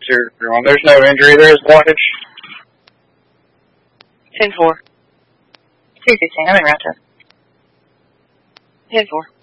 everyone. There's no injury. There is blockage. 10-4. 216. I'm in route 10. 10-4.